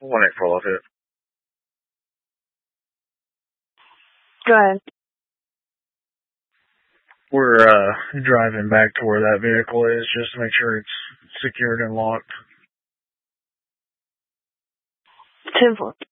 184 Lafayette. Go ahead. We're driving back to where that vehicle is just to make sure it's secured and locked. 10-4.